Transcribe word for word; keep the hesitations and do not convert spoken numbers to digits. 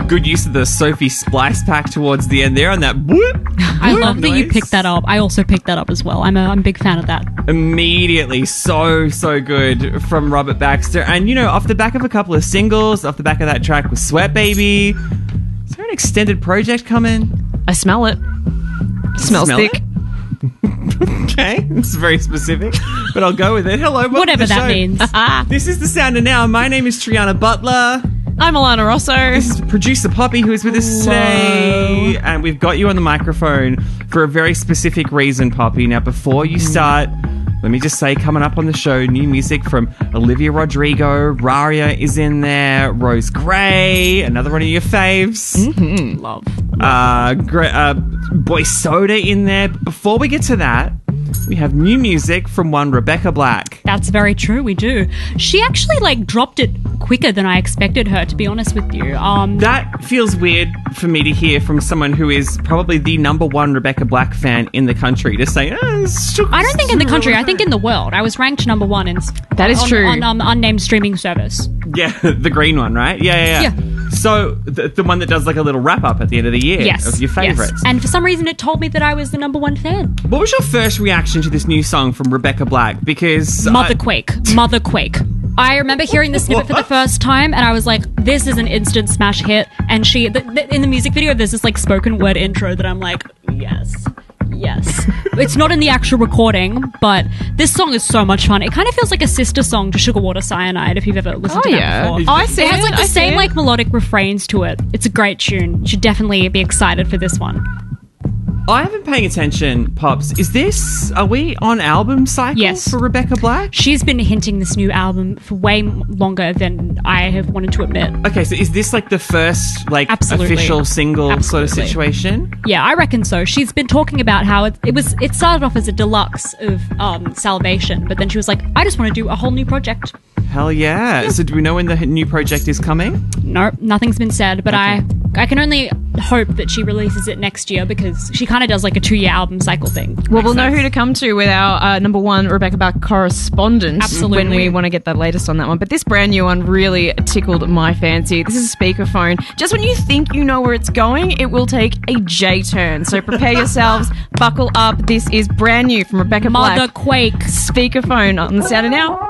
Good use of the Sophie Splice pack towards the end there on that whoop, I whoop love that you noise. picked that up. I also picked that up as well. I'm a, I'm a big fan of that. Immediately, so, so good from Robert Baxter. And, you know, off the back of a couple of singles, off the back of that track with Sweat Baby, is there an extended project coming? I smell it. Smells Smell thick. it? Okay, it's very specific, but I'll go with it. Hello, welcome Whatever to the that show. means. This is The Sound of Now. My name is Triana Butler. I'm Alana Rosso. This is producer Poppy, who is with us today. And we've got you on the microphone for a very specific reason, Poppy. Now, before you start, let me just say, coming up on the show, new music from Olivia Rodrigo. Raria is in there. Rose Gray, another one of your faves. Mm-hmm. Love. Uh, Gre- uh, Boy Soda in there. But before we get to that, we have new music from one Rebecca Black. That's very true. We do. She actually like dropped it quicker than I expected her, to be honest with you. Um, That feels weird for me to hear from someone who is probably the number one Rebecca Black fan in the country to say, oh, it's I don't think in the country. I think in the world. I was ranked number one in That is on, true. on um, unnamed streaming service. Yeah, the green one, right? Yeah, yeah, yeah. Yeah. So, the, the one that does like a little wrap up at the end of the year Yes, of your favourites. yes. And for some reason, it told me that I was the number one fan. What was your first reaction to this new song from Rebecca Black? Because I- Mother Quake. Mother Quake. I remember hearing the snippet for the What? first time, and I was like, "This is an instant smash hit." And she, th- th- in the music video, there's this like spoken word intro that I'm like, "Yes, yes." It's not in the actual recording, but this song is so much fun. It kind of feels like a sister song to Sugar Water Cyanide, if you've ever listened Oh, to that yeah. before. I see It has it, like the I see same it. like melodic refrains to it. It's a great tune. You should definitely be excited for this one. I haven't paying attention, Pops. Is this, are we on album cycle Yes. for Rebecca Black? She's been hinting this new album for way m- longer than I have wanted to admit. Okay, so is this like the first like Absolutely. official single sort of Absolutely. situation? Yeah, I reckon so. She's been talking about how it, it was. It started off as a deluxe of um, Salvation, but then she was like, "I just want to do a whole new project." Hell yeah. So do we know when the h- new project is coming? Nope, nothing's been said. But I, I can only hope that she releases it next year because she kind of does like a two-year album cycle thing. Well, we'll know who to come to with our uh, number one Rebecca Black correspondent Absolutely. when we want to get the latest on that one. But this brand new one really tickled my fancy. This is a speakerphone. Just when you think you know where it's going, it will take a J turn. So prepare yourselves, buckle up. This is brand new from Rebecca Mother Black. Quake. Speakerphone on the Sound of Now.